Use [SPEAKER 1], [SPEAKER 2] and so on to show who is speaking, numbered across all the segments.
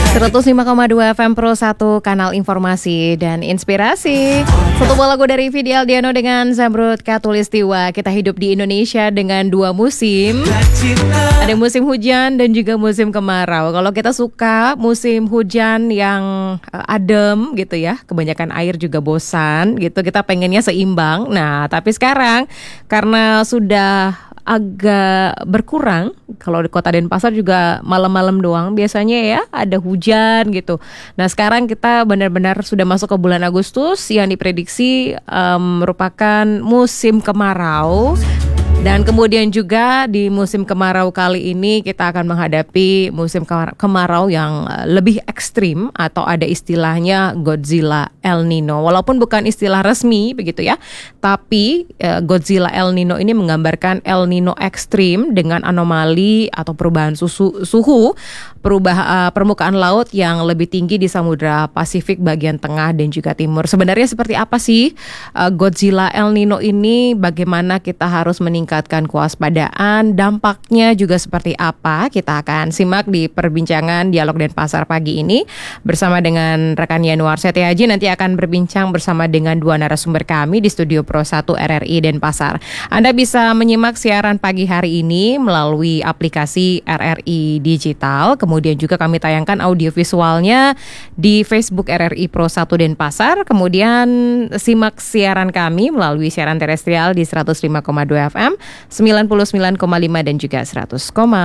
[SPEAKER 1] 105,2 FM Pro 1, kanal informasi dan inspirasi. Satu buah lagu dari Vidi Aldiano dengan Zamrud Khatulistiwa. Kita hidup di Indonesia dengan dua musim. Ada musim hujan dan juga musim kemarau. Kalau kita suka musim hujan yang adem gitu ya, kebanyakan air juga bosan gitu, kita pengennya seimbang. Nah, tapi sekarang karena sudah agak berkurang, kalau di Kota Denpasar juga malam-malam doang biasanya ya ada hujan gitu. Nah sekarang kita benar-benar sudah masuk ke bulan Agustus yang diprediksi merupakan musim kemarau. Dan kemudian juga di musim kemarau kali ini kita akan menghadapi musim kemarau yang lebih ekstrim, atau ada istilahnya Godzilla El Nino. Walaupun bukan istilah resmi begitu ya, tapi Godzilla El Nino ini menggambarkan El Nino ekstrim dengan anomali atau perubahan suhu permukaan laut yang lebih tinggi di Samudra Pasifik bagian tengah dan juga timur. Sebenarnya seperti apa sih Godzilla El Nino ini? Bagaimana kita harus meningkatkan kewaspadaan, dampaknya juga seperti apa? Kita akan simak di perbincangan Dialog Denpasar pagi ini bersama dengan rekan Yanuar Setiaji. Nanti akan berbincang bersama dengan dua narasumber kami di Studio Pro 1 RRI Denpasar. Anda bisa menyimak siaran pagi hari ini melalui aplikasi RRI Digital. Kemudian juga kami tayangkan audio visualnya di Facebook RRI Pro 1 Denpasar. Kemudian simak siaran kami melalui siaran terestrial di 105,2 FM, 99,5 dan juga 100,9.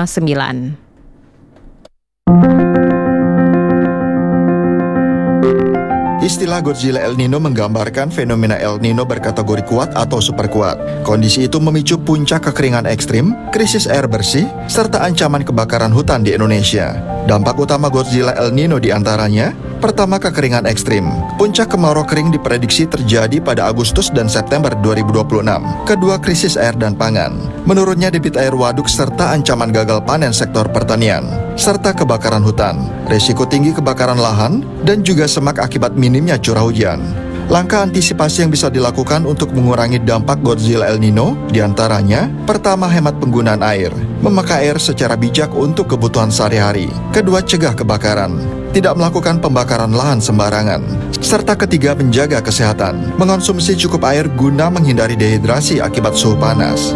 [SPEAKER 2] Istilah Godzilla El Nino menggambarkan fenomena El Nino berkategori kuat atau super kuat. Kondisi itu memicu puncak kekeringan ekstrim, krisis air bersih, serta ancaman kebakaran hutan di Indonesia. Dampak utama Godzilla El Nino diantaranya: pertama, kekeringan ekstrim. Puncak kemarau kering diprediksi terjadi pada Agustus dan September 2026. Kedua, krisis air dan pangan. Menurunnya debit air waduk serta ancaman gagal panen sektor pertanian. Serta kebakaran hutan, resiko tinggi kebakaran lahan, dan juga semak akibat minimnya curah hujan. Langkah antisipasi yang bisa dilakukan untuk mengurangi dampak Godzilla El Nino diantaranya: pertama, hemat penggunaan air, memakai air secara bijak untuk kebutuhan sehari-hari. Kedua, cegah kebakaran, tidak melakukan pembakaran lahan sembarangan. Serta ketiga, menjaga kesehatan, mengonsumsi cukup air guna menghindari dehidrasi akibat suhu panas.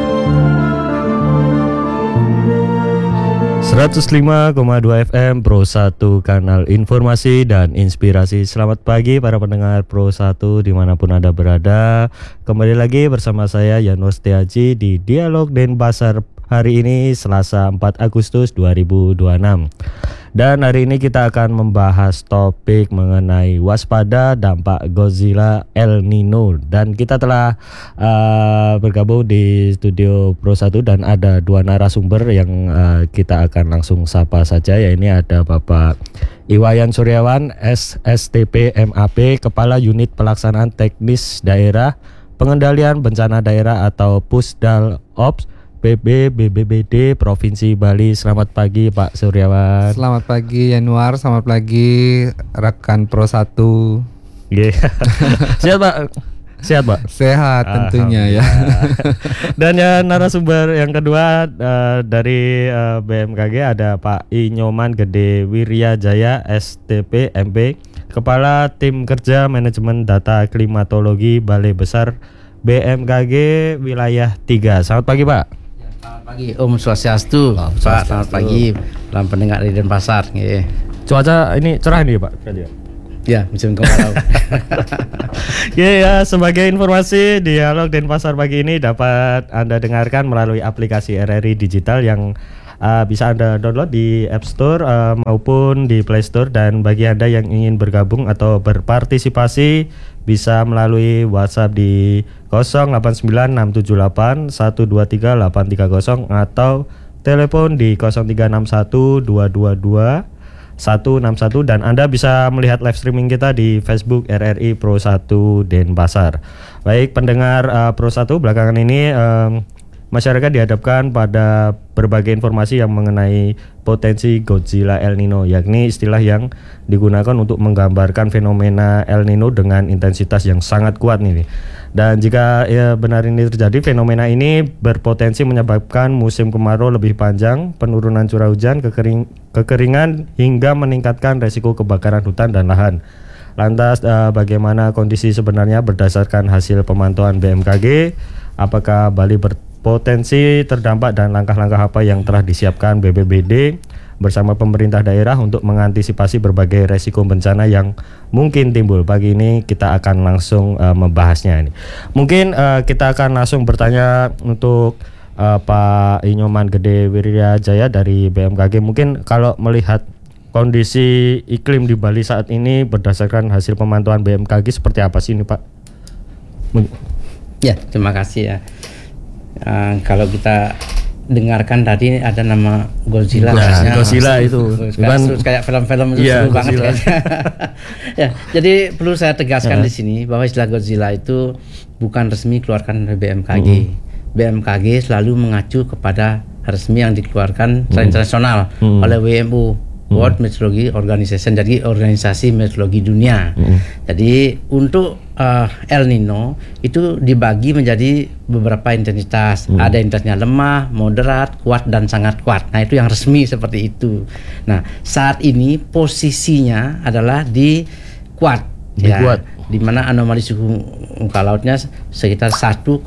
[SPEAKER 3] 105,2 FM Pro 1, kanal informasi dan inspirasi. Selamat pagi para pendengar Pro 1 dimanapun Anda berada. Kembali lagi bersama saya Yanuar Setiaji di Dialog Denpasar hari ini Selasa 4 Agustus 2026. Dan hari ini kita akan membahas topik mengenai waspada dampak Godzilla El Nino. Dan kita telah bergabung di Studio Pro 1 dan ada dua narasumber yang kita akan langsung sapa saja. Ya, ini ada Bapak Iwayan Suryawan, SSTP MAP, Kepala Unit Pelaksanaan Teknis Daerah Pengendalian Bencana Daerah atau Pusdal Ops PB BBBD Provinsi Bali. Selamat pagi Pak Suryawan.
[SPEAKER 4] Selamat pagi Yanuar, selamat pagi rekan Pro 1.
[SPEAKER 3] Yeah. Sehat Pak? Sehat Pak?
[SPEAKER 4] Sehat tentunya ya.
[SPEAKER 3] Dan ya, narasumber yang kedua dari BMKG ada Pak Inyoman Gede Wiryajaya, STP MP, Kepala Tim Kerja Manajemen Data Klimatologi Balai Besar BMKG Wilayah 3. Selamat pagi Pak.
[SPEAKER 5] Selamat pagi, Om Swastiastu. Pak, selamat pagi dalam pendengar di Denpasar.
[SPEAKER 3] Cuaca ini cerah nih Pak.
[SPEAKER 5] Ya, musim kemarau.
[SPEAKER 3] Ya, sebagai informasi, Dialog Denpasar pagi ini dapat Anda dengarkan melalui aplikasi RRI Digital yang bisa Anda download di App Store maupun di Play Store. Dan bagi Anda yang ingin bergabung atau berpartisipasi bisa melalui WhatsApp di 089678123830 atau telepon di 0361222161. Dan Anda bisa melihat live streaming kita di Facebook RRI Pro 1 Denpasar. Baik pendengar Pro 1, belakangan ini masyarakat dihadapkan pada berbagai informasi yang mengenai potensi Godzilla El Nino, yakni istilah yang digunakan untuk menggambarkan fenomena El Nino dengan intensitas yang sangat kuat nih. Dan jika benar ini terjadi, fenomena ini berpotensi menyebabkan musim kemarau lebih panjang, penurunan curah hujan, kekeringan, hingga meningkatkan resiko kebakaran hutan dan lahan. Lantas bagaimana kondisi sebenarnya berdasarkan hasil pemantauan BMKG? Apakah Bali berpotensi terdampak dan langkah-langkah apa yang telah disiapkan BPBD bersama pemerintah daerah untuk mengantisipasi berbagai resiko bencana yang mungkin timbul? Pagi ini kita akan langsung membahasnya ini. Mungkin kita akan langsung bertanya untuk Pak Inyoman Gede Wiryajaya dari BMKG. Mungkin kalau melihat kondisi iklim di Bali saat ini berdasarkan hasil pemantauan BMKG seperti apa sih ini, Pak?
[SPEAKER 5] Ya, terima kasih ya. Kalau kita dengarkan tadi ada nama Godzilla.
[SPEAKER 3] Nah, Godzilla itu
[SPEAKER 5] kayak film-film itu seru banget kayaknya. Ya, jadi perlu saya tegaskan di sini bahwa istilah Godzilla itu bukan resmi keluarkan oleh BMKG. BMKG selalu mengacu kepada resmi yang dikeluarkan secara internasional oleh WMO, World Meteorology Organization, jadi organisasi meteorologi dunia. Jadi untuk El Nino itu dibagi menjadi beberapa intensitas. Ada intensitasnya lemah, moderat, kuat, dan sangat kuat. Nah, itu yang resmi seperti itu. Nah, saat ini posisinya adalah di kuat,
[SPEAKER 3] kuat.
[SPEAKER 5] Di mana anomali suhu muka lautnya sekitar 1,59.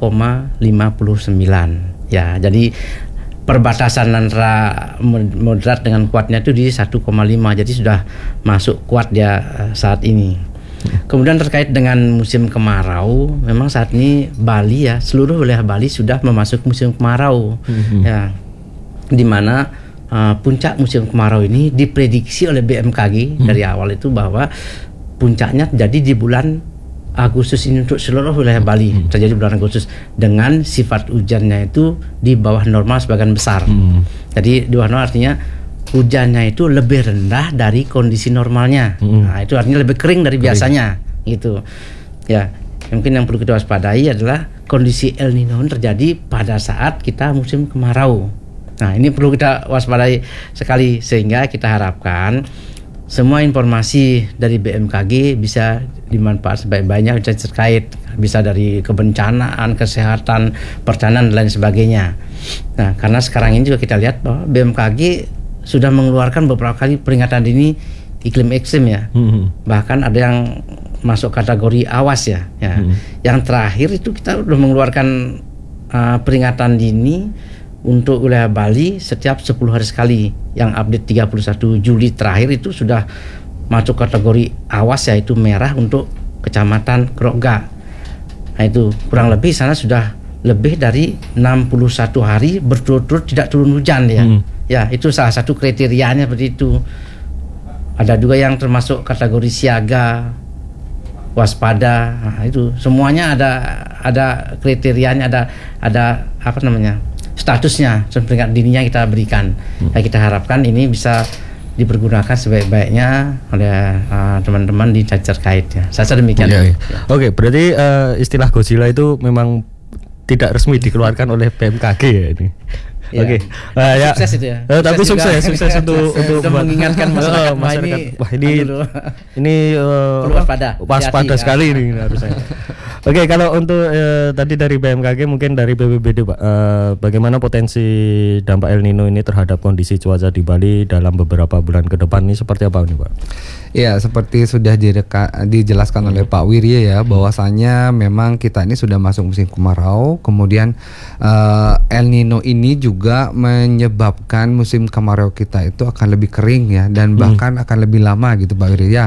[SPEAKER 5] Ya, jadi perbatasan antara moderat dengan kuatnya itu di 1,5, jadi sudah masuk kuat dia saat ini. Kemudian terkait dengan musim kemarau, memang saat ini Bali ya, seluruh wilayah Bali sudah memasuki musim kemarau. Ya, di mana puncak musim kemarau ini diprediksi oleh BMKG dari awal itu bahwa puncaknya terjadi di bulan Agustus ini untuk seluruh wilayah Bali, terjadi bulan Agustus dengan sifat hujannya itu di bawah normal sebagian besar. Jadi di bawah normal artinya hujannya itu lebih rendah dari kondisi normalnya. Nah, itu artinya lebih kering dari biasanya gitu. Ya, mungkin yang perlu kita waspadai adalah kondisi El Nino terjadi pada saat kita musim kemarau. Nah, ini perlu kita waspadai sekali, sehingga kita harapkan semua informasi dari BMKG bisa dimanfaatkan sebaik-baiknya terkait, bisa dari kebencanaan, kesehatan, pertanian dan lain sebagainya. Nah, karena sekarang ini juga kita lihat bahwa BMKG sudah mengeluarkan beberapa kali peringatan dini iklim ekstrim ya. Bahkan ada yang masuk kategori awas ya. Yang terakhir itu kita sudah mengeluarkan peringatan dini untuk wilayah Bali setiap 10 hari sekali. Yang update 31 Juli terakhir itu sudah masuk kategori awas, yaitu merah untuk Kecamatan Krogga. Nah, itu kurang lebih sana sudah lebih dari 61 hari berturut-turut tidak turun hujan ya. Ya, itu salah satu kriterianya seperti itu. Ada juga yang termasuk kategori siaga, waspada. Nah, itu semuanya ada kriterianya, ada apa namanya? Statusnya, peringatan dininya kita berikan. Nah, kita harapkan ini bisa dipergunakan sebaik-baiknya oleh teman-teman di instansi terkait ya. Saya demikian.
[SPEAKER 3] Oke, berarti istilah Godzilla itu memang tidak resmi dikeluarkan oleh BMKG ya ini. Oke, ya.
[SPEAKER 5] Sukses itu ya.
[SPEAKER 3] Tapi sukses untuk
[SPEAKER 5] mengingatkan masyarakat.
[SPEAKER 3] Wah, ini
[SPEAKER 5] perlu
[SPEAKER 3] waspada sekali ini harusnya. Oke, kalau untuk tadi dari BMKG, mungkin dari BPBD, Pak, bagaimana potensi dampak El Nino ini terhadap kondisi cuaca di Bali dalam beberapa bulan ke depan ini seperti apa nih, Pak?
[SPEAKER 4] Ya, seperti sudah dijelaskan oleh Pak Wirya ya, bahwasanya memang kita ini sudah masuk musim kemarau. Kemudian El Nino ini juga menyebabkan musim kemarau kita itu akan lebih kering ya, dan bahkan akan lebih lama gitu Pak Wirya.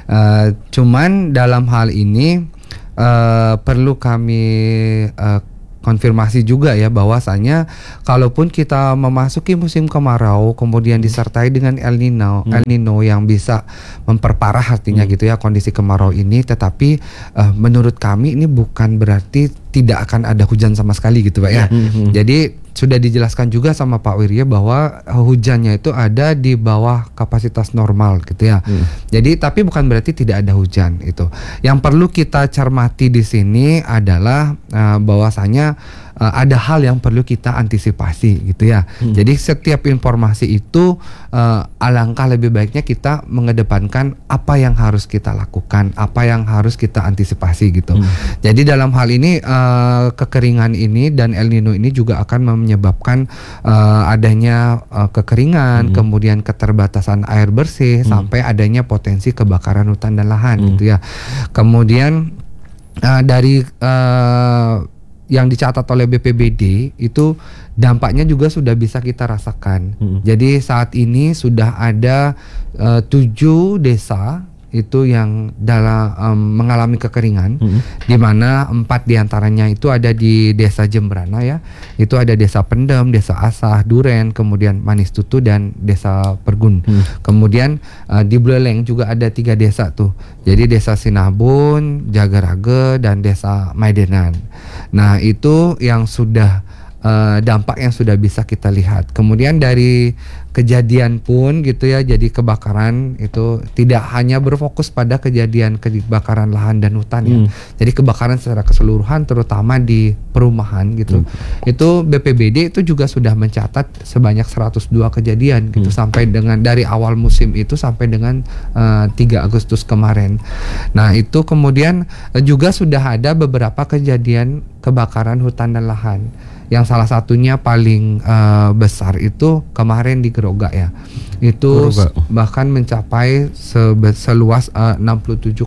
[SPEAKER 4] Cuman dalam hal ini perlu kami konfirmasi juga ya, bahwasanya kalaupun kita memasuki musim kemarau kemudian disertai dengan El Nino yang bisa memperparah artinya gitu ya kondisi kemarau ini, tetapi menurut kami ini bukan berarti tidak akan ada hujan sama sekali gitu Pak ya. Jadi sudah dijelaskan juga sama Pak Wirya bahwa hujannya itu ada di bawah kapasitas normal gitu ya. Jadi tapi bukan berarti tidak ada hujan itu. Yang perlu kita cermati di sini adalah bahwasanya ada hal yang perlu kita antisipasi gitu ya. Jadi setiap informasi itu alangkah lebih baiknya kita mengedepankan apa yang harus kita lakukan, apa yang harus kita antisipasi gitu. Jadi dalam hal ini kekeringan ini dan El Nino ini juga akan menyebabkan adanya kekeringan, kemudian keterbatasan air bersih, sampai adanya potensi kebakaran hutan dan lahan gitu ya. Kemudian dari yang dicatat oleh BPBD itu dampaknya juga sudah bisa kita rasakan. Jadi saat ini sudah ada 7 desa itu yang mengalami kekeringan, di mana 4 diantaranya itu ada di Desa Jembrana ya, itu ada Desa Pendem, Desa Asah, Duren, kemudian Manis Tutu dan Desa Pergun. Kemudian di Buleleng juga ada 3 desa tuh, jadi Desa Sinabun, Jagarage dan Desa Maidenan. Nah itu yang sudah dampak yang sudah bisa kita lihat. Kemudian dari kejadian pun gitu ya, jadi kebakaran itu tidak hanya berfokus pada kejadian kebakaran lahan dan hutan ya. Jadi kebakaran secara keseluruhan terutama di perumahan gitu. Itu BPBD itu juga sudah mencatat sebanyak 102 kejadian gitu sampai dengan dari awal musim itu sampai dengan 3 Agustus kemarin. Nah, itu kemudian juga sudah ada beberapa kejadian kebakaran hutan dan lahan. Yang salah satunya paling besar itu kemarin di Geroga ya. Itu bahkan mencapai seluas 67,8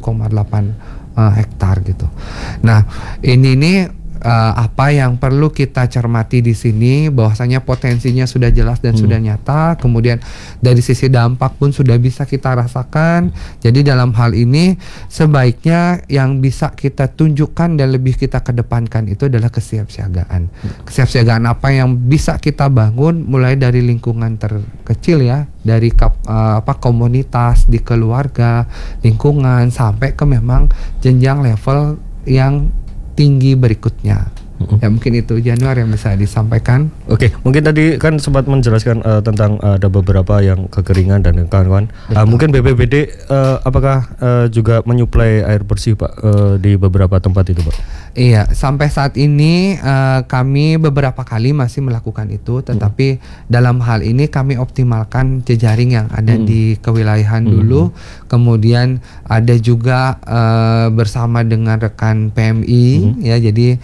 [SPEAKER 4] hektar gitu. Nah, ini apa yang perlu kita cermati di sini, bahwasanya potensinya sudah jelas dan sudah nyata. Kemudian dari sisi dampak pun sudah bisa kita rasakan. Jadi dalam hal ini sebaiknya yang bisa kita tunjukkan dan lebih kita kedepankan itu adalah kesiapsiagaan. Kesiapsiagaan apa yang bisa kita bangun mulai dari lingkungan terkecil ya, dari komunitas, di keluarga, lingkungan, sampai ke memang jenjang level yang tinggi berikutnya. Ya mungkin itu Januar yang bisa disampaikan.
[SPEAKER 3] Oke, mungkin tadi kan sempat menjelaskan tentang ada beberapa yang kekeringan dan kawan-kawan. Mungkin BPBD apakah juga menyuplai air bersih Pak di beberapa tempat itu Pak?
[SPEAKER 4] Iya, sampai saat ini kami beberapa kali masih melakukan itu, tetapi dalam hal ini kami optimalkan jejaring yang ada di kewilayahan dulu. Kemudian ada juga bersama dengan rekan PMI ya, jadi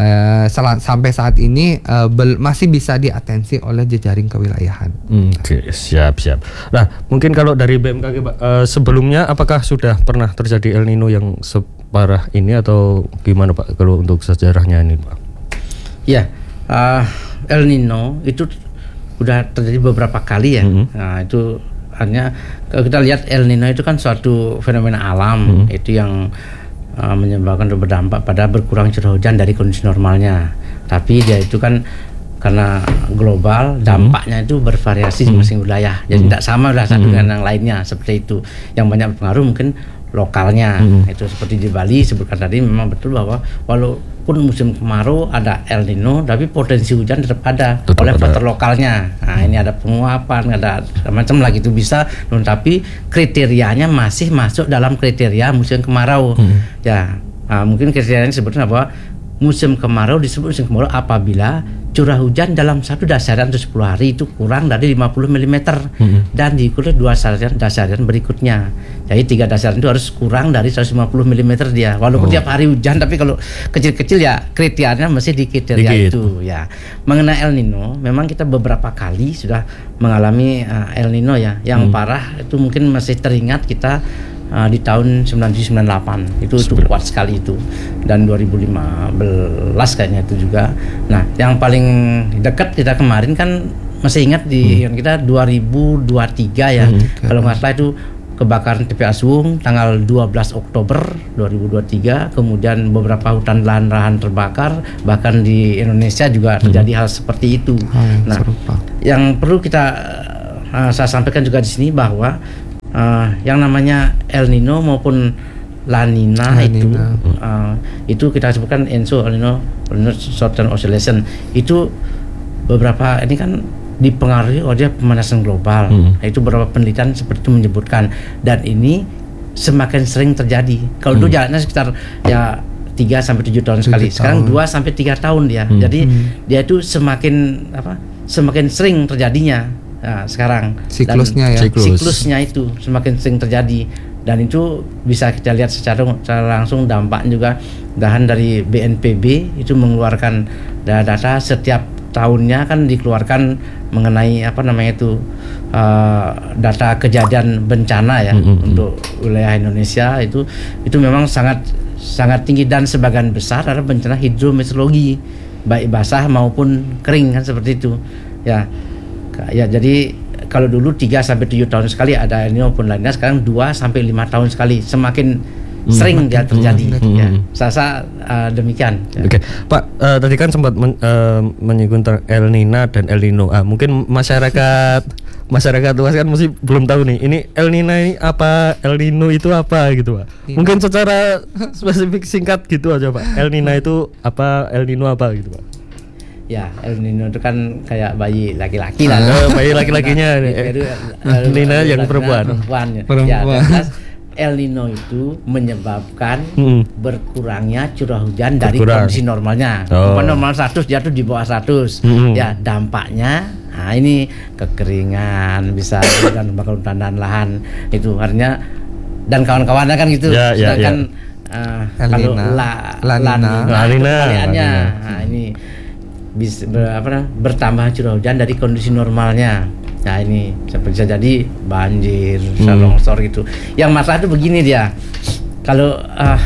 [SPEAKER 4] sampai saat ini masih bisa diatensi oleh jejaring kewilayahan.
[SPEAKER 3] Oke, siap. Nah, mungkin kalau dari BMKG Pak, sebelumnya apakah sudah pernah terjadi El Nino yang separah ini atau gimana Pak kalau untuk sejarahnya ini Pak? Ya,
[SPEAKER 5] El Nino itu sudah terjadi beberapa kali ya. Nah, itu hanya kalau kita lihat El Nino itu kan suatu fenomena alam itu yang menyebabkan atau berdampak pada berkurang curah hujan dari kondisi normalnya. Tapi dia itu kan karena global, dampaknya itu bervariasi di masing wilayah. Jadi tidak sama satu dengan yang lainnya seperti itu. Yang banyak berpengaruh mungkin lokalnya. Itu seperti di Bali sebutkan tadi, memang betul bahwa walaupun musim kemarau ada El Nino, tapi potensi hujan tetap ada oleh faktor lokalnya. Nah, ini ada penguapan, ada macam lagi itu bisa, tapi kriterianya masih masuk dalam kriteria musim kemarau. Ya, mungkin kriterianya sebetulnya bahwa musim kemarau disebut musim kemarau apabila curah hujan dalam satu dasaran atau 10 hari itu kurang dari 50 mm dan diikuti 2 dasaran berikutnya. Jadi 3 dasaran itu harus kurang dari 150 mm dia. Walaupun tiap hari hujan, tapi kalau kecil-kecil ya kriterianya masih di kriteria itu ya. Mengenai El Nino, memang kita beberapa kali sudah mengalami El Nino ya. Yang parah itu mungkin masih teringat kita di tahun 1998 itu kuat sekali itu, dan 2015 kayaknya itu juga. Nah, yang paling dekat kita kemarin kan masih ingat di yang kita 2023 ya, kalau nggak salah itu kebakaran TPA Suwung tanggal 12 Oktober 2023, kemudian beberapa hutan lahan terbakar, bahkan di Indonesia juga terjadi hal seperti itu. Nah, yang perlu saya sampaikan juga di sini bahwa yang namanya El Nino maupun La Nina itu kita sebutkan ENSO, El Nino Short-Term Oscillation, itu beberapa ini kan dipengaruhi oleh pemanasan global. Itu beberapa penelitian seperti itu menyebutkan, dan ini semakin sering terjadi. Kalau itu jaraknya sekitar ya 3 sampai 7 tahun sekali. Sekarang 2 sampai 3 tahun dia. Jadi dia itu semakin sering terjadinya sekarang.
[SPEAKER 4] Siklusnya
[SPEAKER 5] Siklusnya itu semakin sering terjadi, dan itu bisa kita lihat secara langsung dampak juga. Dari BNPB itu mengeluarkan data setiap tahunnya, kan dikeluarkan mengenai data kejadian bencana ya untuk wilayah Indonesia. Itu memang sangat tinggi, dan sebagian besar adalah bencana hidrometeorologi, baik basah maupun kering, kan seperti itu ya. Jadi kalau dulu 3 sampai 7 tahun sekali ada El Nino maupun La Nina, sekarang 2 sampai 5 tahun sekali, semakin sering dia terjadi. Ya. Saya demikian. Ya.
[SPEAKER 3] Oke, Pak, tadi kan sempat menyinggung tentang El Nina dan El Nino. Mungkin masyarakat luas kan masih belum tahu nih, ini El Nina ini apa, El Nino itu apa gitu, Pak. Mungkin secara spesifik singkat gitu aja, Pak. El Nina itu apa, El Nino apa gitu, Pak.
[SPEAKER 5] Ya, El Nino itu kan kayak bayi laki-laki lah.
[SPEAKER 3] Bayi laki-lakinya. El Nina yang perempuan.
[SPEAKER 5] Ya, El Nino itu menyebabkan berkurangnya curah hujan dari kondisi normalnya. Normal 100 jatuh di bawah 100. Ya, dampaknya ini kekeringan, bisa dan bakal hutan lahan itu artinya, dan kawan-kawannya kan gitu. Sedangkan kalau La Nina ini bisa bertambah curah hujan dari kondisi normalnya. Nah, ini bisa jadi banjir, longsor gitu. Yang masalah itu begini dia. Kalau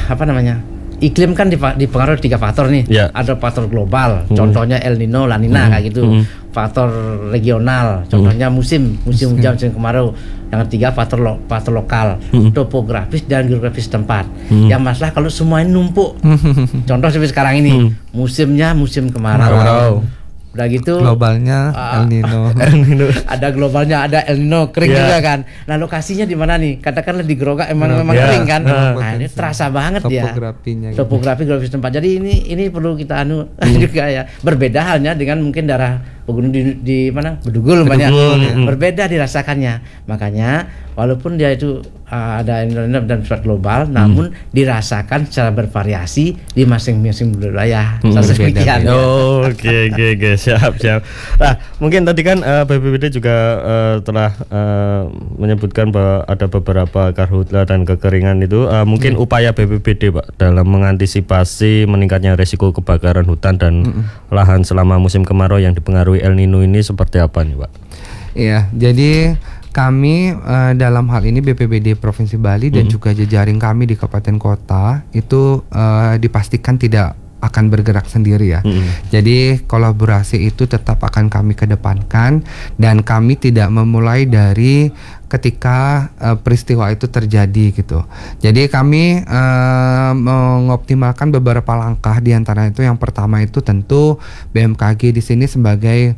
[SPEAKER 5] iklim kan dipengaruhi 3 faktor nih. Ada faktor global, contohnya El Nino, La Nina kayak gitu. Faktor regional, contohnya musim hujan, musim kemarau. Yang ketiga faktor lokal, topografis dan geografis tempat. Yang masalah kalau semua ini numpuk. Contoh seperti sekarang ini, musimnya musim kemarau. Udah gitu
[SPEAKER 4] globalnya El Nino.
[SPEAKER 5] Ada globalnya, ada El Nino, kering juga kan. Nah, lokasinya di mana nih? Katakanlah di Groga memang kering kan. Nah, ini terasa banget topografi geografis tempat. Jadi ini perlu kita juga ya. Berbeda halnya dengan mungkin daerah pegunung di mana? Bedugul umpamanya. Berbeda dirasakannya. Makanya walaupun dia itu ada Indonesia dan bersifat global, namun dirasakan secara bervariasi di masing-masing wilayah. Demikian.
[SPEAKER 3] Oke, siap. Nah, mungkin tadi kan BPBD juga telah menyebutkan bahwa ada beberapa karhutla dan kekeringan itu. Mungkin upaya BPBD, Pak, dalam mengantisipasi meningkatnya resiko kebakaran hutan dan lahan selama musim kemarau yang dipengaruhi El Nino ini seperti apa nih, Pak?
[SPEAKER 4] Iya, jadi kami dalam hal ini BPBD Provinsi Bali dan juga jejaring kami di kabupaten kota itu dipastikan tidak akan bergerak sendiri ya. Jadi kolaborasi itu tetap akan kami kedepankan, dan kami tidak memulai dari ketika peristiwa itu terjadi gitu. Jadi kami mengoptimalkan beberapa langkah, di antara itu yang pertama itu tentu BMKG di sini sebagai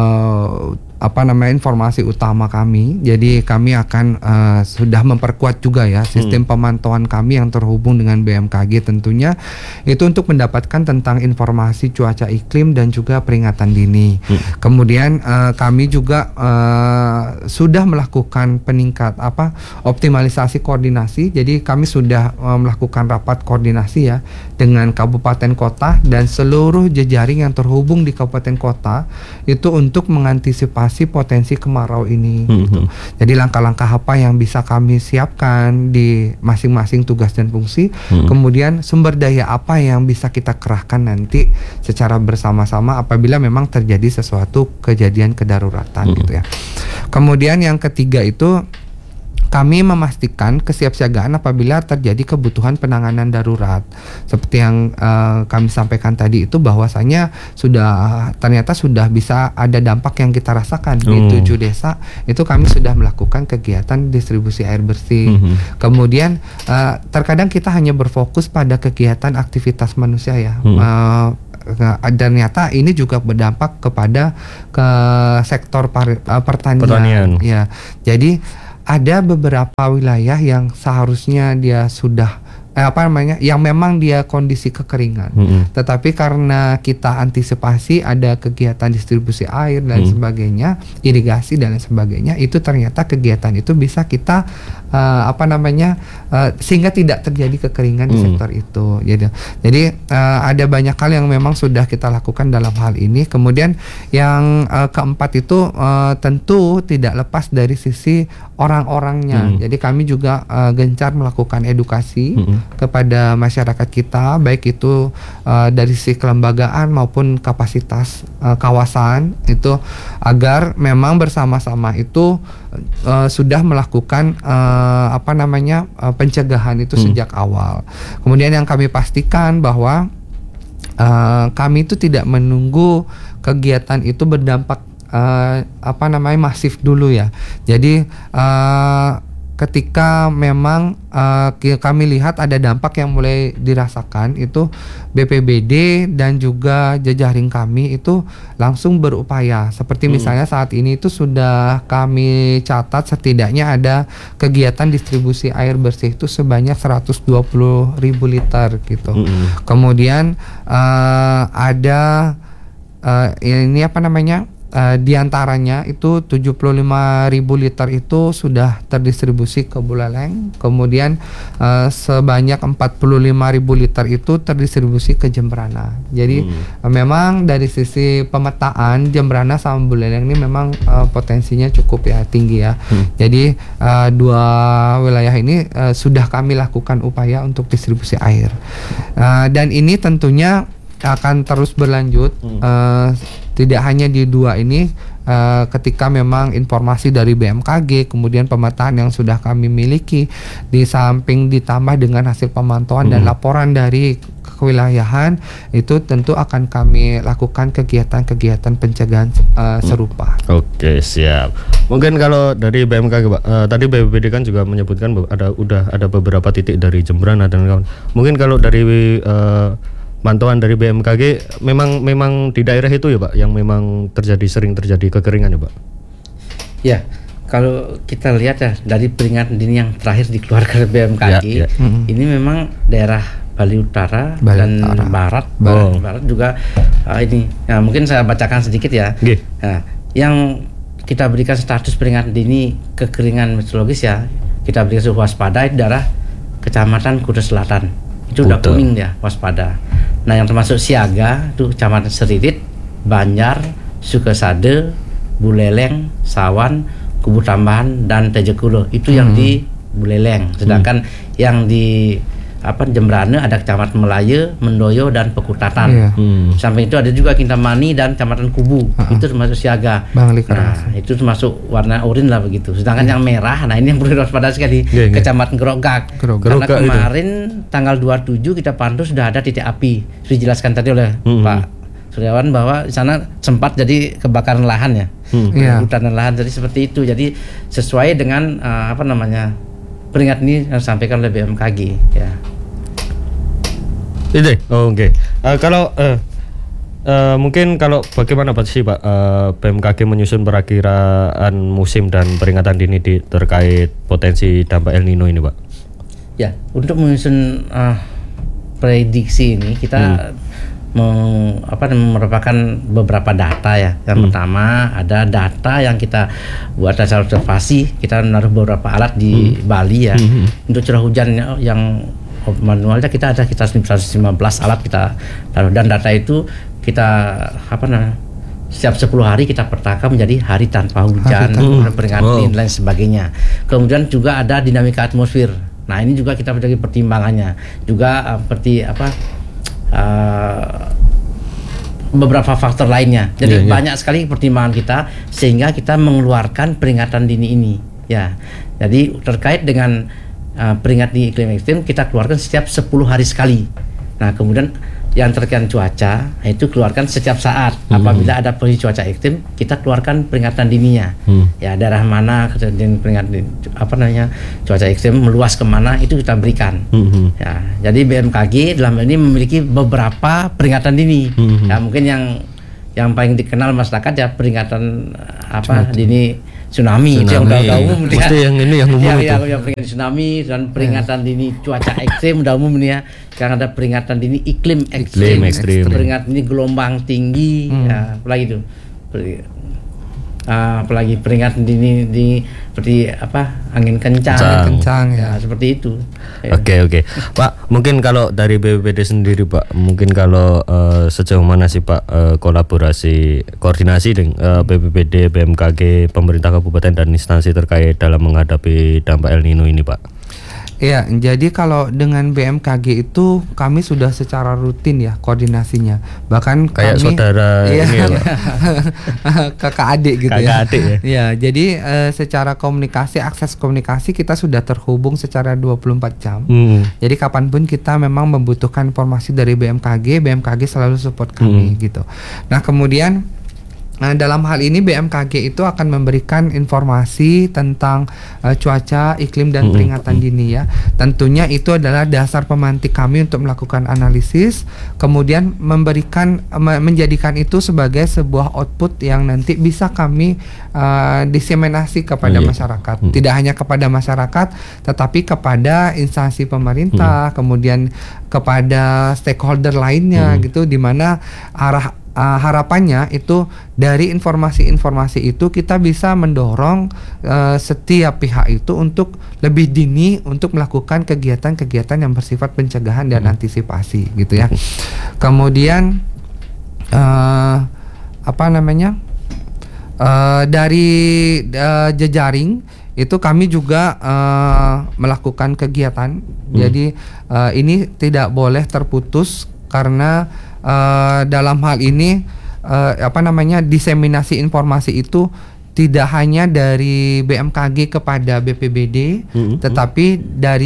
[SPEAKER 4] informasi utama kami. Jadi kami akan sudah memperkuat juga ya sistem pemantauan kami yang terhubung dengan BMKG tentunya, itu untuk mendapatkan tentang informasi cuaca iklim dan juga peringatan dini. Kemudian kami juga sudah melakukan optimalisasi koordinasi. Jadi kami sudah melakukan rapat koordinasi ya dengan kabupaten kota dan seluruh jejaring yang terhubung di kabupaten kota itu untuk mengantisipasi potensi kemarau ini gitu. Jadi langkah-langkah apa yang bisa kami siapkan di masing-masing tugas dan fungsi, kemudian sumber daya apa yang bisa kita kerahkan nanti secara bersama-sama apabila memang terjadi sesuatu kejadian kedaruratan gitu ya. Kemudian yang ketiga itu kami memastikan kesiapsiagaan apabila terjadi kebutuhan penanganan darurat. Seperti yang kami sampaikan tadi itu, bahwasanya ternyata sudah bisa ada dampak yang kita rasakan di 7 desa. Itu kami sudah melakukan kegiatan distribusi air bersih. Kemudian terkadang kita hanya berfokus pada kegiatan aktivitas manusia ya. Dan ternyata ini juga berdampak kepada sektor pertanian. Ya, jadi ada beberapa wilayah yang seharusnya dia sudah yang memang dia kondisi kekeringan. Tetapi karena kita antisipasi ada kegiatan distribusi air dan sebagainya, irigasi dan sebagainya, itu ternyata kegiatan itu bisa kita sehingga tidak terjadi kekeringan di sektor itu. Jadi ada banyak hal yang memang sudah kita lakukan dalam hal ini. Kemudian yang keempat itu tentu tidak lepas dari sisi orang-orangnya. Jadi kami juga gencar melakukan edukasi kepada masyarakat kita, baik itu dari sisi kelembagaan maupun kapasitas kawasan itu, agar memang bersama-sama itu sudah melakukan pencegahan itu sejak awal. Kemudian yang kami pastikan bahwa kami itu tidak menunggu kegiatan itu berdampak masif dulu ya. Jadi ketika memang kami lihat ada dampak yang mulai dirasakan, itu BPBD dan juga jejaring kami itu langsung berupaya. Seperti misalnya saat ini itu sudah kami catat setidaknya ada kegiatan distribusi air bersih itu sebanyak 120.000 liter gitu. Kemudian ada di antaranya itu 75.000 liter itu sudah terdistribusi ke Buleleng, kemudian sebanyak 45.000 liter itu terdistribusi ke Jembrana. Jadi memang dari sisi pemetaan Jembrana sama Buleleng ini memang potensinya cukup ya tinggi ya. Jadi dua wilayah ini sudah kami lakukan upaya untuk distribusi air, dan ini tentunya akan terus berlanjut. Tidak hanya di dua ini, ketika memang informasi dari BMKG, kemudian pemetaan yang sudah kami miliki, di samping ditambah dengan hasil pemantauan dan laporan dari kewilayahan, itu tentu akan kami lakukan kegiatan-kegiatan pencegahan serupa.
[SPEAKER 3] Oke, siap. Mungkin kalau dari BMKG, Pak, tadi BPBD kan juga menyebutkan udah ada beberapa titik dari Jembrana dan kawan. Mungkin kalau dari pantauan dari BMKG memang di daerah itu ya Pak yang memang sering terjadi kekeringan ya Pak?
[SPEAKER 5] Ya, kalau kita lihat ya dari peringatan dini yang terakhir dikeluarkan BMKG, ini memang daerah Bali Utara dan Barat juga ini. Nah, mungkin saya bacakan sedikit ya. Nah, yang kita berikan status peringatan dini kekeringan meteorologis ya, kita berikan waspada di daerah Kecamatan Kuta Selatan. Itu udah kuning ya, waspada. Nah, yang termasuk siaga itu Kecamatan Seririt, Banjar, Sukasade, Buleleng, Sawan, Kubu Tambahan dan Tejekulo. Itu yang di Buleleng. Sedangkan yang di Jembrana ada Kecamatan Melaya, Mendoyo dan Pekutatan. Sampai itu ada juga Kintamani dan Kecamatan Kubu. Itu termasuk siaga. Nah, itu termasuk warna oranye lah begitu. Sedangkan yang merah, nah ini yang perlu waspada sekali, Kecamatan Gerogak. Karena kemarin tanggal 27 kita pantau sudah ada titik api. Sudah dijelaskan tadi oleh Pak Suryawan bahwa di sana sempat jadi kebakaran lahan ya. Hutan dan lahan, jadi seperti itu. Jadi sesuai dengan peringatan ini yang disampaikan oleh BMKG ya.
[SPEAKER 3] Oke. Kalau mungkin kalau bagaimana Pak sih Pak BMKG menyusun perakiraan musim dan peringatan dini terkait potensi dampak El Nino ini Pak?
[SPEAKER 5] Ya, untuk menyusun prediksi ini kita merupakan beberapa data ya. Yang pertama ada data yang kita buat dasar observasi, kita menaruh beberapa alat di Bali ya. Untuk curah hujan yang manualnya kita ada sekitar 115 alat kita taruh, dan data itu kita setiap 10 hari kita petakan menjadi hari tanpa hujan, peringatan dan lain sebagainya. Kemudian juga ada dinamika atmosfer. Nah, ini juga kita bagi pertimbangannya. Juga seperti beberapa faktor lainnya. Jadi banyak sekali pertimbangan kita sehingga kita mengeluarkan peringatan dini ini ya. Jadi terkait dengan peringatan dini iklim ekstrim kita keluarkan setiap 10 hari sekali. Nah, kemudian yang terkait cuaca itu keluarkan setiap saat. Apabila ada posisi cuaca ekstrim kita keluarkan peringatan dininya. Ya, daerah mana kejadian peringatan cuaca ekstrim meluas kemana itu kita berikan. Ya, jadi BMKG dalam ini memiliki beberapa peringatan dini. Ya, mungkin yang paling dikenal masyarakat ya peringatan dini tsunami. Itu yang udah umum ya.
[SPEAKER 3] Yang ini yang umum
[SPEAKER 5] yang peringatan tsunami dan peringatan dini cuaca ekstrim udah umum nih ya. Sekarang ada peringatan dini iklim ekstrim. Peringatan dini gelombang tinggi, ya, apalagi itu. apalagi peringatan dini seperti angin kencang
[SPEAKER 4] ya.
[SPEAKER 5] Seperti itu.
[SPEAKER 3] Oke. Pak, mungkin kalau dari BPBD sendiri Pak, mungkin kalau sejauh mana sih Pak kolaborasi koordinasi dengan BPBD, BMKG, pemerintah kabupaten dan instansi terkait dalam menghadapi dampak El Nino ini Pak?
[SPEAKER 4] Iya, jadi kalau dengan BMKG itu kami sudah secara rutin ya koordinasinya. Bahkan
[SPEAKER 3] kayak
[SPEAKER 4] kami
[SPEAKER 3] saudara ini ya Pak.
[SPEAKER 4] kakak adik gitu
[SPEAKER 3] kakak adik ya.
[SPEAKER 4] Ya, jadi secara komunikasi, akses komunikasi kita sudah terhubung secara 24 jam. Jadi kapanpun kita memang membutuhkan informasi dari BMKG selalu support kami gitu. Nah, kemudian dalam hal ini BMKG itu akan memberikan informasi tentang cuaca, iklim dan peringatan dini ya. Tentunya itu adalah dasar pemantik kami untuk melakukan analisis, kemudian menjadikan itu sebagai sebuah output yang nanti bisa kami diseminasi kepada masyarakat. Tidak hanya kepada masyarakat, tetapi kepada instansi pemerintah, kemudian kepada stakeholder lainnya gitu, di mana harapannya itu dari informasi-informasi itu kita bisa mendorong setiap pihak itu untuk lebih dini untuk melakukan kegiatan-kegiatan yang bersifat pencegahan dan antisipasi gitu ya. Kemudian dari jejaring itu kami juga melakukan kegiatan. Jadi ini tidak boleh terputus karena dalam hal ini diseminasi informasi itu tidak hanya dari BMKG kepada BPBD, tetapi dari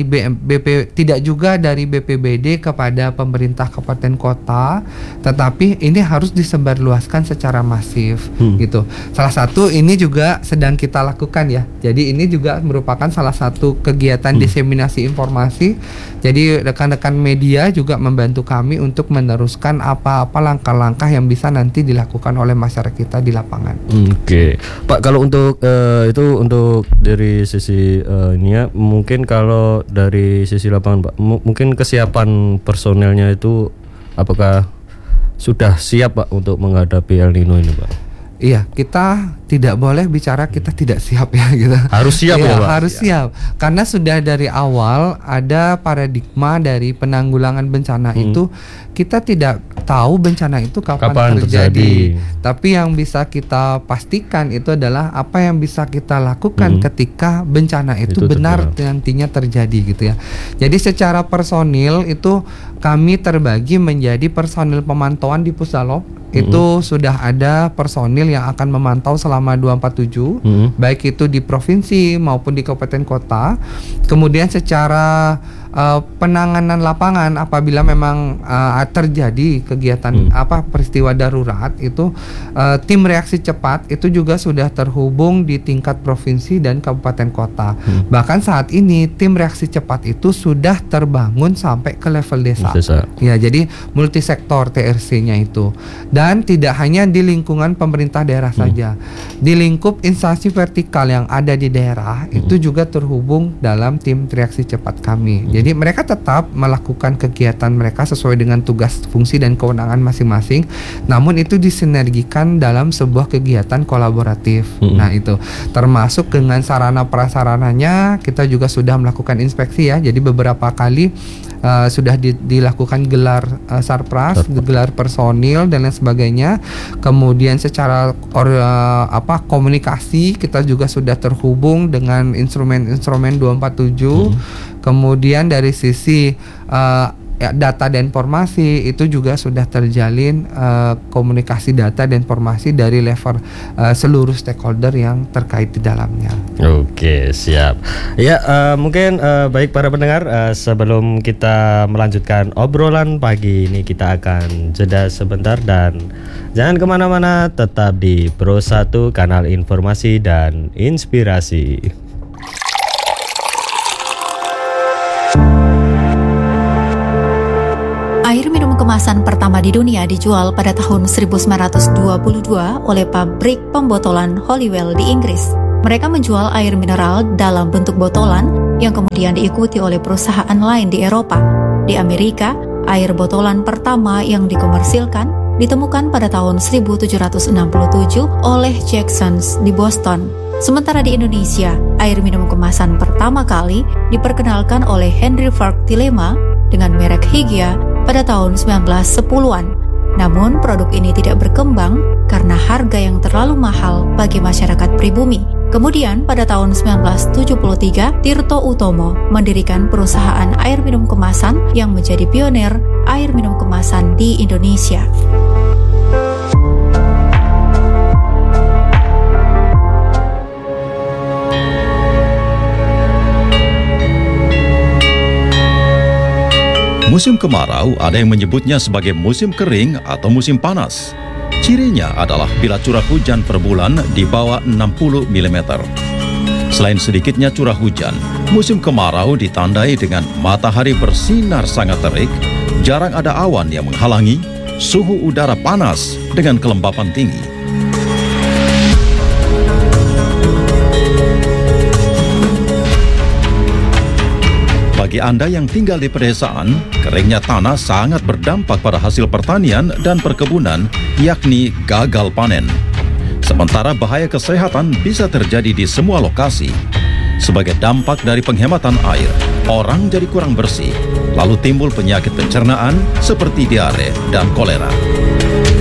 [SPEAKER 4] tidak juga dari BPBD kepada pemerintah kabupaten kota, tetapi ini harus disebarluaskan secara masif gitu. Salah satu ini juga sedang kita lakukan ya. Jadi ini juga merupakan salah satu kegiatan diseminasi informasi. Jadi rekan-rekan media juga membantu kami untuk meneruskan apa-apa langkah-langkah yang bisa nanti dilakukan oleh masyarakat kita di lapangan.
[SPEAKER 3] Oke, Pak. Kalau untuk itu untuk dari sisi ini ya, mungkin kalau dari sisi lapangan Pak, mungkin kesiapan personelnya itu apakah sudah siap Pak untuk menghadapi El Nino ini Pak?
[SPEAKER 4] Iya, kita tidak boleh bicara kita tidak siap ya gitu.
[SPEAKER 3] Harus siap ya Pak?
[SPEAKER 4] Harus siap, karena sudah dari awal ada paradigma dari penanggulangan bencana itu kita tidak tahu bencana itu kapan terjadi. Tapi yang bisa kita pastikan itu adalah apa yang bisa kita lakukan ketika bencana itu benar nantinya terjadi gitu ya. Jadi secara personil itu kami terbagi menjadi personil pemantauan di Pusdalop. Itu sudah ada personil yang akan memantau selama 247 baik itu di provinsi maupun di kabupaten kota. Kemudian secara penanganan lapangan apabila memang terjadi kegiatan peristiwa darurat itu tim reaksi cepat itu juga sudah terhubung di tingkat provinsi dan kabupaten kota. Bahkan saat ini tim reaksi cepat itu sudah terbangun sampai ke level desa. Ya, jadi multisektor TRC-nya itu. Dan tidak hanya di lingkungan pemerintah daerah saja. Di lingkup instansi vertikal yang ada di daerah itu juga terhubung dalam tim reaksi cepat kami. Jadi mereka tetap melakukan kegiatan mereka sesuai dengan tugas, fungsi dan kewenangan masing-masing. Namun itu disinergikan dalam sebuah kegiatan kolaboratif. Nah, itu termasuk dengan sarana prasarananya kita juga sudah melakukan inspeksi ya. Jadi beberapa kali sudah dilakukan gelar sarpras, gelar personil dan lain sebagainya. Kemudian secara komunikasi kita juga sudah terhubung dengan instrumen 247. Kemudian dari sisi data dan informasi itu juga sudah terjalin komunikasi data dan informasi dari level seluruh stakeholder yang terkait di dalamnya.
[SPEAKER 3] Oke, siap. Ya, mungkin baik para pendengar, sebelum kita melanjutkan obrolan pagi ini kita akan jeda sebentar dan jangan kemana-mana, tetap di Pro 1 Kanal Informasi dan Inspirasi.
[SPEAKER 6] Air minum kemasan pertama di dunia dijual pada tahun 1922 oleh pabrik pembotolan Hollywell di Inggris. Mereka menjual air mineral dalam bentuk botolan yang kemudian diikuti oleh perusahaan lain di Eropa. Di Amerika, air botolan pertama yang dikomersilkan ditemukan pada tahun 1767 oleh Jacksons di Boston. Sementara di Indonesia, air minum kemasan pertama kali diperkenalkan oleh Henry Fark Tilema dengan merek Hygia pada tahun 1910-an. Namun, produk ini tidak berkembang karena harga yang terlalu mahal bagi masyarakat pribumi. Kemudian, pada tahun 1973, Tirto Utomo mendirikan perusahaan air minum kemasan yang menjadi pionir air minum kemasan di Indonesia.
[SPEAKER 7] Musim kemarau ada yang menyebutnya sebagai musim kering atau musim panas. Cirinya adalah bila curah hujan per bulan di bawah 60 mm. Selain sedikitnya curah hujan, musim kemarau ditandai dengan matahari bersinar sangat terik, jarang ada awan yang menghalangi, suhu udara panas dengan kelembapan tinggi. Bagi Anda yang tinggal di pedesaan, keringnya tanah sangat berdampak pada hasil pertanian dan perkebunan, yakni gagal panen. Sementara bahaya kesehatan bisa terjadi di semua lokasi. Sebagai dampak dari penghematan air, orang jadi kurang bersih, lalu timbul penyakit pencernaan seperti diare dan kolera.